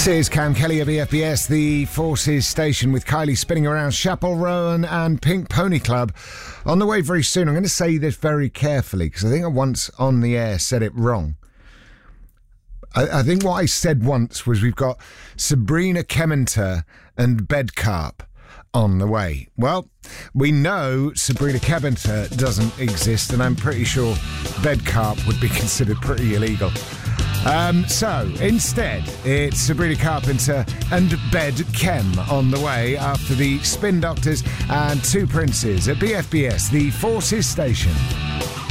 This is Cam Kelly of EFBS, the Forces station, with Kylie spinning around Chapel Rowan and Pink Pony Club. On the way very soon. I'm going to say this very carefully because I think I once on the air said it wrong. I think what I said once was we've got Sabrina Kementer and Bedcarp on the way. Well, we know Sabrina Kementer doesn't exist, and I'm pretty sure Bedcarp would be considered pretty illegal. So instead, it's Sabrina Carpenter and Bed Kem on the way after the Spin Doctors and Two Princes at BFBS, the Forces station.